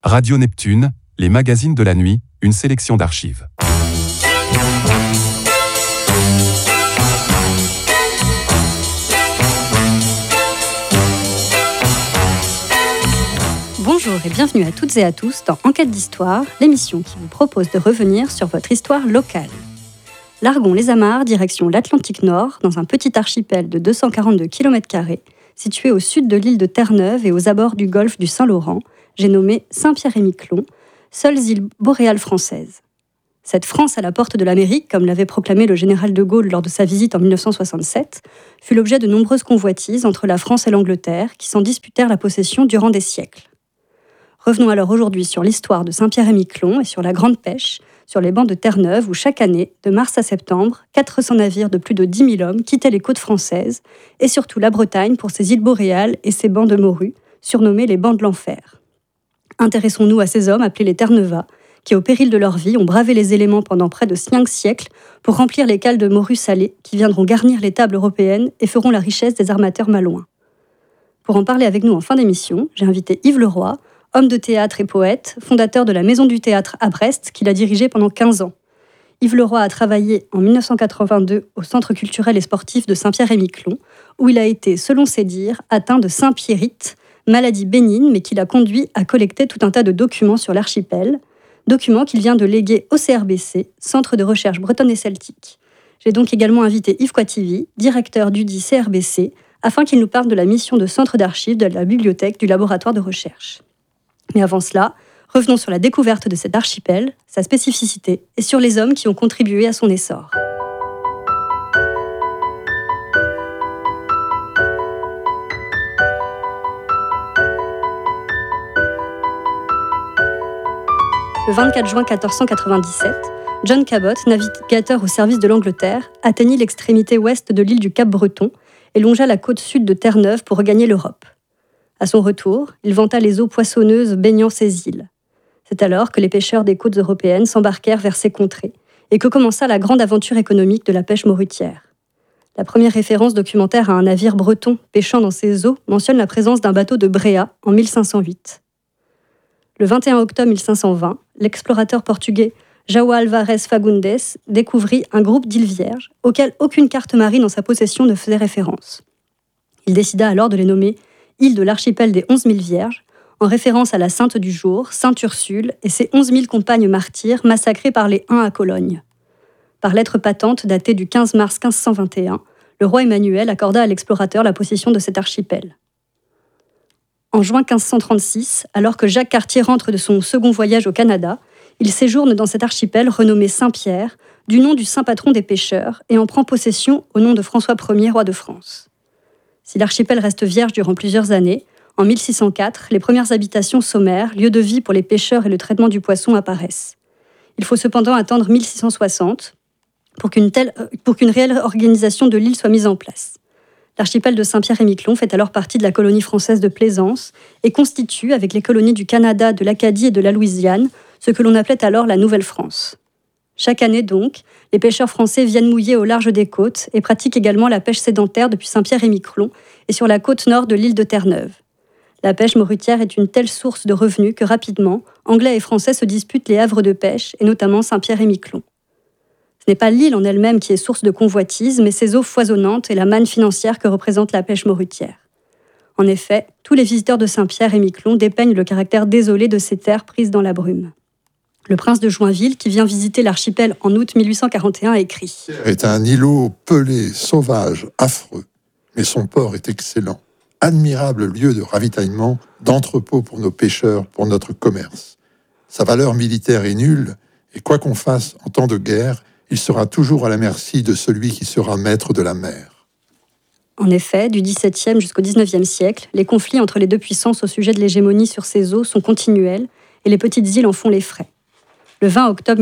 Radio Neptune, les magazines de la nuit, une sélection d'archives. Bonjour et bienvenue à toutes et à tous dans Enquête d'Histoire, l'émission qui vous propose de revenir sur votre histoire locale. Larguons les amarres, direction l'Atlantique Nord, dans un petit archipel de 242 km², situé au sud de l'île de Terre-Neuve et aux abords du golfe du Saint-Laurent, j'ai nommé Saint-Pierre-et-Miquelon, seules îles boréales françaises. Cette France à la porte de l'Amérique, comme l'avait proclamé le général de Gaulle lors de sa visite en 1967, fut l'objet de nombreuses convoitises entre la France et l'Angleterre, qui s'en disputèrent la possession durant des siècles. Revenons alors aujourd'hui sur l'histoire de Saint-Pierre-et-Miquelon et sur la grande pêche, sur les bancs de Terre-Neuve où chaque année, de mars à septembre, 400 navires de plus de 10 000 hommes quittaient les côtes françaises et surtout la Bretagne pour ses îles boréales et ses bancs de morues, surnommés les bancs de l'enfer. Intéressons-nous à ces hommes appelés les Terre-Neuvas, qui au péril de leur vie ont bravé les éléments pendant près de 5 siècles pour remplir les cales de morues salées qui viendront garnir les tables européennes et feront la richesse des armateurs malouins. Pour en parler avec nous en fin d'émission, j'ai invité Yves Leroy, homme de théâtre et poète, fondateur de la Maison du Théâtre à Brest, qu'il a dirigée pendant 15 ans. Yves Leroy a travaillé en 1982 au Centre culturel et sportif de Saint-Pierre-et-Miquelon, où il a été, selon ses dires, atteint de Saint-Pierrite, maladie bénigne, mais qui l'a conduit à collecter tout un tas de documents sur l'archipel, documents qu'il vient de léguer au CRBC, Centre de recherche bretonne et celtique. J'ai donc également invité Yves Coitivi, directeur dudit CRBC, afin qu'il nous parle de la mission de centre d'archives de la bibliothèque du laboratoire de recherche. Mais avant cela, revenons sur la découverte de cet archipel, sa spécificité et sur les hommes qui ont contribué à son essor. Le 24 juin 1497, John Cabot, navigateur au service de l'Angleterre, atteignit l'extrémité ouest de l'île du Cap-Breton et longea la côte sud de Terre-Neuve pour regagner l'Europe. À son retour, il vanta les eaux poissonneuses baignant ces îles. C'est alors que les pêcheurs des côtes européennes s'embarquèrent vers ces contrées et que commença la grande aventure économique de la pêche morutière. La première référence documentaire à un navire breton pêchant dans ces eaux mentionne la présence d'un bateau de Bréa en 1508. Le 21 octobre 1520, l'explorateur portugais João Alvarez Fagundes découvrit un groupe d'îles vierges auxquelles aucune carte marine en sa possession ne faisait référence. Il décida alors de les nommer île de l'archipel des 11 000 Vierges, en référence à la Sainte du Jour, Sainte Ursule et ses 11 000 compagnes martyrs massacrées par les Huns à Cologne. Par lettre patente datée du 15 mars 1521, le roi Emmanuel accorda à l'explorateur la possession de cet archipel. En juin 1536, alors que Jacques Cartier rentre de son second voyage au Canada, il séjourne dans cet archipel renommé Saint-Pierre, du nom du saint patron des pêcheurs, et en prend possession au nom de François Ier, roi de France. Si l'archipel reste vierge durant plusieurs années, en 1604, les premières habitations sommaires, lieux de vie pour les pêcheurs et le traitement du poisson apparaissent. Il faut cependant attendre 1660 pour qu'une réelle organisation de l'île soit mise en place. L'archipel de Saint-Pierre-et-Miquelon fait alors partie de la colonie française de Plaisance et constitue, avec les colonies du Canada, de l'Acadie et de la Louisiane, ce que l'on appelait alors la Nouvelle-France. Chaque année donc, les pêcheurs français viennent mouiller au large des côtes et pratiquent également la pêche sédentaire depuis Saint-Pierre-et-Miquelon et sur la côte nord de l'île de Terre-Neuve. La pêche morutière est une telle source de revenus que rapidement, Anglais et Français se disputent les havres de pêche et notamment Saint-Pierre-et-Miquelon. Ce n'est pas l'île en elle-même qui est source de convoitise, mais ses eaux foisonnantes et la manne financière que représente la pêche morutière. En effet, tous les visiteurs de Saint-Pierre-et-Miquelon dépeignent le caractère désolé de ces terres prises dans la brume. Le prince de Joinville, qui vient visiter l'archipel en août 1841, écrit « est un îlot pelé, sauvage, affreux, mais son port est excellent. Admirable lieu de ravitaillement, d'entrepôt pour nos pêcheurs, pour notre commerce. Sa valeur militaire est nulle, et quoi qu'on fasse en temps de guerre, il sera toujours à la merci de celui qui sera maître de la mer. » En effet, du XVIIe jusqu'au XIXe siècle, les conflits entre les deux puissances au sujet de l'hégémonie sur ces eaux sont continuels, et les petites îles en font les frais. Le 20 octobre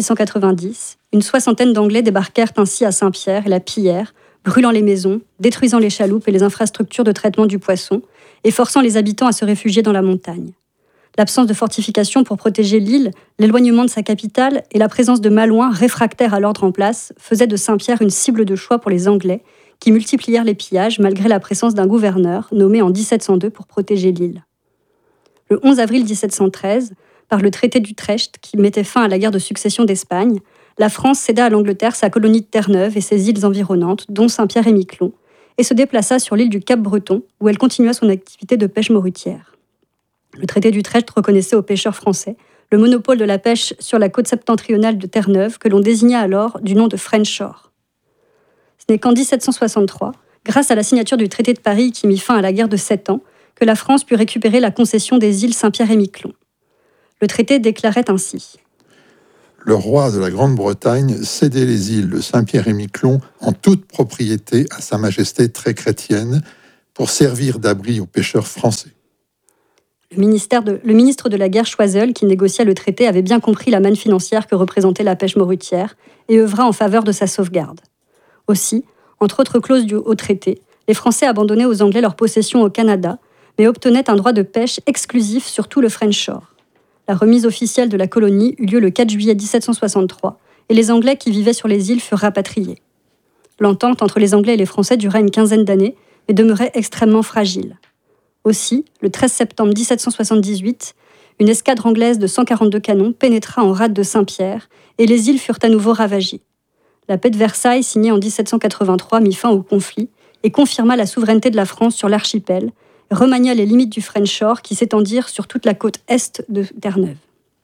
1690, une soixantaine d'Anglais débarquèrent ainsi à Saint-Pierre et la pillèrent, brûlant les maisons, détruisant les chaloupes et les infrastructures de traitement du poisson, et forçant les habitants à se réfugier dans la montagne. L'absence de fortifications pour protéger l'île, l'éloignement de sa capitale et la présence de Malouins réfractaires à l'ordre en place faisaient de Saint-Pierre une cible de choix pour les Anglais, qui multiplièrent les pillages malgré la présence d'un gouverneur nommé en 1702 pour protéger l'île. Le 11 avril 1713, par le traité d'Utrecht qui mettait fin à la guerre de succession d'Espagne, la France céda à l'Angleterre sa colonie de Terre-Neuve et ses îles environnantes, dont Saint-Pierre et Miquelon, et se déplaça sur l'île du Cap-Breton, où elle continua son activité de pêche morutière. Le traité d'Utrecht reconnaissait aux pêcheurs français le monopole de la pêche sur la côte septentrionale de Terre-Neuve, que l'on désigna alors du nom de French Shore. Ce n'est qu'en 1763, grâce à la signature du traité de Paris qui mit fin à la guerre de 7 ans, que la France put récupérer la concession des îles Saint-Pierre et Miquelon. Le traité déclarait ainsi: Le roi de la Grande-Bretagne cédait les îles de Saint-Pierre et Miquelon en toute propriété à Sa Majesté très chrétienne pour servir d'abri aux pêcheurs français. Le ministre de la guerre Choiseul, qui négocia le traité, avait bien compris la manne financière que représentait la pêche morutière et œuvra en faveur de sa sauvegarde. Aussi, entre autres clauses du haut traité, les Français abandonnaient aux Anglais leur possession au Canada, mais obtenaient un droit de pêche exclusif sur tout le French Shore. La remise officielle de la colonie eut lieu le 4 juillet 1763, et les Anglais qui vivaient sur les îles furent rapatriés. L'entente entre les Anglais et les Français dura une quinzaine d'années, mais demeurait extrêmement fragile. Aussi, le 13 septembre 1778, une escadre anglaise de 142 canons pénétra en rade de Saint-Pierre, et les îles furent à nouveau ravagées. La paix de Versailles, signée en 1783, mit fin au conflit et confirma la souveraineté de la France sur l'archipel, remania les limites du French Shore qui s'étendirent sur toute la côte est de Terre-Neuve.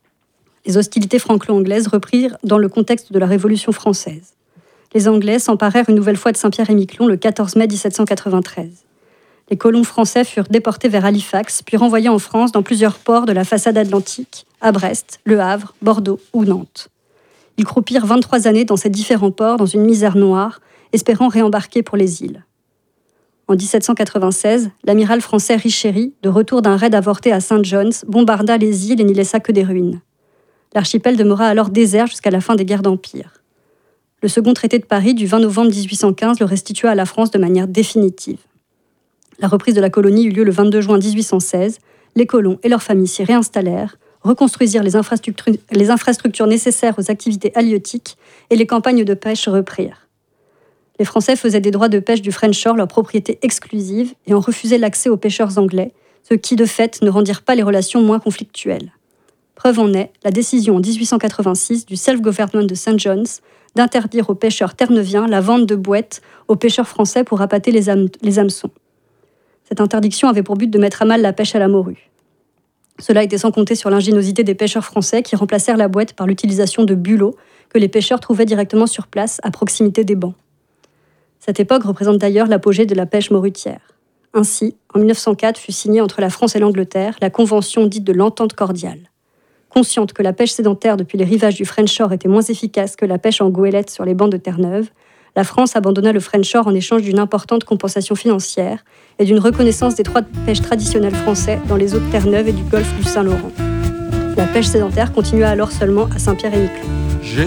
Les hostilités franco-anglaises reprirent dans le contexte de la Révolution française. Les Anglais s'emparèrent une nouvelle fois de Saint-Pierre et Miquelon le 14 mai 1793. Les colons français furent déportés vers Halifax, puis renvoyés en France dans plusieurs ports de la façade atlantique, à Brest, Le Havre, Bordeaux ou Nantes. Ils croupirent 23 années dans ces différents ports dans une misère noire, espérant réembarquer pour les îles. En 1796, l'amiral français Richery, de retour d'un raid avorté à St. John's, bombarda les îles et n'y laissa que des ruines. L'archipel demeura alors désert jusqu'à la fin des guerres d'Empire. Le second traité de Paris du 20 novembre 1815 le resstitua à la France de manière définitive. La reprise de la colonie eut lieu le 22 juin 1816. Les colons et leurs familles s'y réinstallèrent, reconstruisirent les infrastructures nécessaires aux activités halieutiques et les campagnes de pêche reprirent. Les Français faisaient des droits de pêche du French Shore leur propriété exclusive et en refusaient l'accès aux pêcheurs anglais, ce qui, de fait, ne rendirent pas les relations moins conflictuelles. Preuve en est la décision en 1886 du self-government de St. John's d'interdire aux pêcheurs terre-neuviens la vente de bouettes aux pêcheurs français pour appâter les hameçons. Cette interdiction avait pour but de mettre à mal la pêche à la morue. Cela était sans compter sur l'ingéniosité des pêcheurs français qui remplacèrent la bouette par l'utilisation de bulots que les pêcheurs trouvaient directement sur place, à proximité des bancs. Cette époque représente d'ailleurs l'apogée de la pêche morutière. Ainsi, en 1904 fut signée entre la France et l'Angleterre la convention dite de l'entente cordiale. Consciente que la pêche sédentaire depuis les rivages du French Shore était moins efficace que la pêche en goélette sur les bancs de Terre-Neuve, la France abandonna le French Shore en échange d'une importante compensation financière et d'une reconnaissance des droits de pêche traditionnels français dans les eaux de Terre-Neuve et du golfe du Saint-Laurent. La pêche sédentaire continua alors seulement à Saint-Pierre et Miquelon.